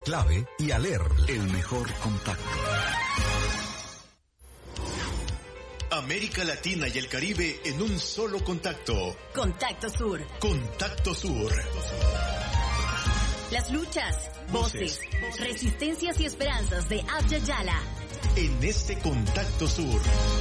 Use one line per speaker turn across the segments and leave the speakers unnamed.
Clave y Aler, el mejor contacto.
América Latina y el Caribe en un solo contacto.
Contacto Sur.
Contacto Sur.
Las luchas, voces, resistencias y esperanzas de Abya Yala.
En este Contacto Sur.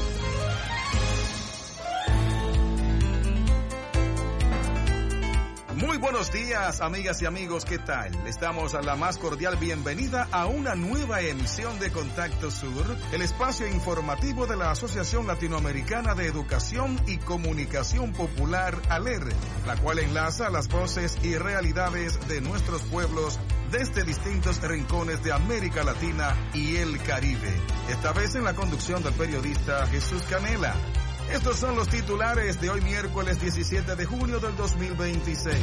Muy buenos días, amigas y amigos, ¿qué tal? Les damos la más cordial bienvenida a una nueva emisión de Contacto Sur, el espacio informativo de la Asociación Latinoamericana de Educación y Comunicación Popular, ALER, la cual enlaza las voces y realidades de nuestros pueblos desde distintos rincones de América Latina y el Caribe. Esta vez en la conducción del periodista Jesús Canela. Estos son los titulares de hoy miércoles 17 de junio del 2026.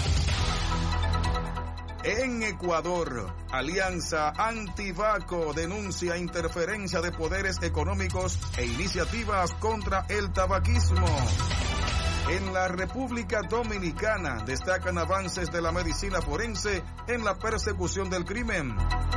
En Ecuador, Alianza Antivaco denuncia interferencia de poderes económicos e iniciativas contra el tabaquismo. En la República Dominicana destacan avances de la medicina forense en la persecución del crimen.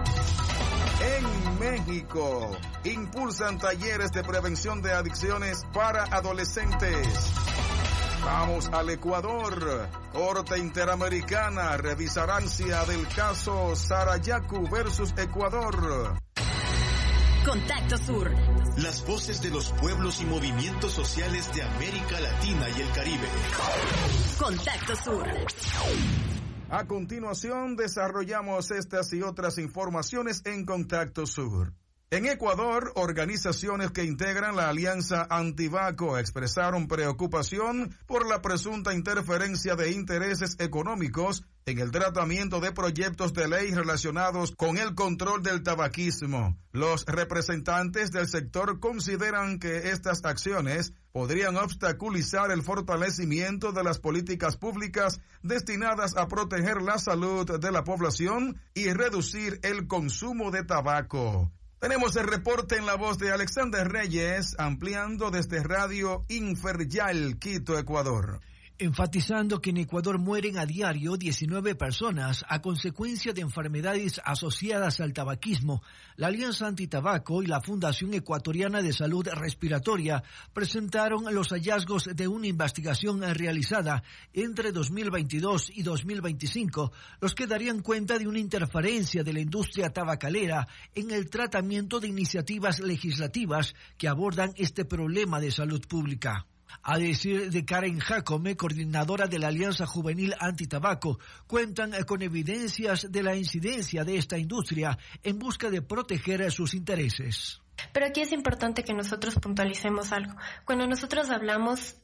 En México, impulsan talleres de prevención de adicciones para adolescentes. Vamos al Ecuador. Corte Interamericana revisará ansia del caso Sarayaku versus Ecuador.
Contacto Sur.
Las voces de los pueblos y movimientos sociales de América Latina y el Caribe.
Contacto Sur.
A continuación, desarrollamos estas y otras informaciones en Contacto Sur. En Ecuador, organizaciones que integran la Alianza Antivaco expresaron preocupación por la presunta interferencia de intereses económicos en el tratamiento de proyectos de ley relacionados con el control del tabaquismo. Los representantes del sector consideran que estas acciones podrían obstaculizar el fortalecimiento de las políticas públicas destinadas a proteger la salud de la población y reducir el consumo de tabaco. Tenemos el reporte en la voz de Alexander Reyes, ampliando desde Radio Inferyal, Quito, Ecuador.
Enfatizando que en Ecuador mueren a diario 19 personas a consecuencia de enfermedades asociadas al tabaquismo, la Alianza Antitabaco y la Fundación Ecuatoriana de Salud Respiratoria presentaron los hallazgos de una investigación realizada entre 2022 y 2025, los que darían cuenta de una interferencia de la industria tabacalera en el tratamiento de iniciativas legislativas que abordan este problema de salud pública. A decir de Karen Jacome, coordinadora de la Alianza Juvenil Antitabaco, cuentan con evidencias de la incidencia de esta industria en busca de proteger sus intereses.
Pero aquí es importante que nosotros puntualicemos algo. Cuando nosotros hablamos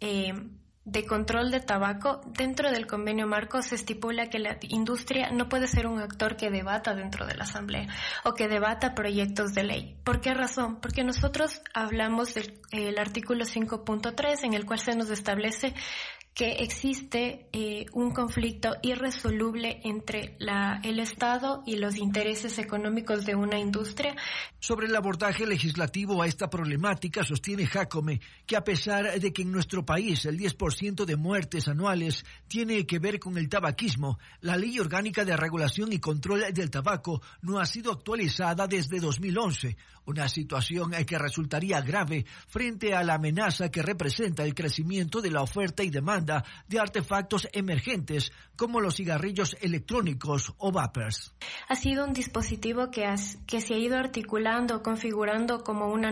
de control de tabaco, dentro del convenio marco se estipula que la industria no puede ser un actor que debata dentro de la asamblea o que debata proyectos de ley. ¿Por qué razón? Porque nosotros hablamos del artículo 5.3 en el cual se nos establece que existe un conflicto irresoluble entre el Estado y los intereses económicos de una industria.
Sobre el abordaje legislativo a esta problemática, sostiene Jacome que a pesar de que en nuestro país el 10% de muertes anuales tiene que ver con el tabaquismo, la Ley Orgánica de Regulación y Control del Tabaco no ha sido actualizada desde 2011, una situación que resultaría grave frente a la amenaza que representa el crecimiento de la oferta y demanda de artefactos emergentes como los cigarrillos electrónicos o vapers.
Ha sido un dispositivo que se ha ido articulando, configurando como un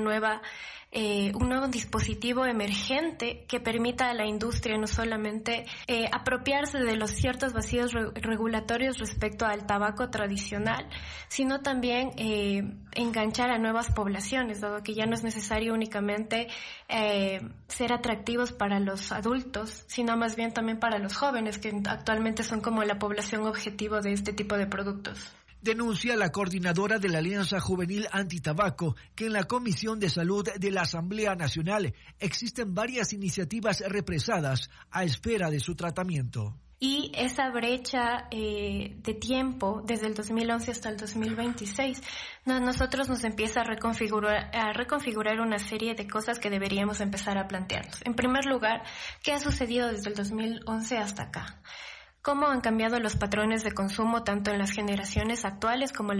nuevo dispositivo emergente que permita a la industria no solamente apropiarse de los ciertos vacíos regulatorios respecto al tabaco tradicional, sino también enganchar a nuevas poblaciones, dado que ya no es necesario únicamente ser atractivos para los adultos, sino más bien también para los jóvenes, que actualmente son como la población objetivo de este tipo de productos.
Denuncia la coordinadora de la Alianza Juvenil Antitabaco que en la Comisión de Salud de la Asamblea Nacional existen varias iniciativas represadas a espera de su tratamiento.
Y esa brecha de tiempo, desde el 2011 hasta el 2026, nosotros nos empieza a reconfigurar una serie de cosas que deberíamos empezar a plantearnos. En primer lugar, ¿qué ha sucedido desde el 2011 hasta acá? ¿Cómo han cambiado los patrones de consumo tanto en las generaciones actuales como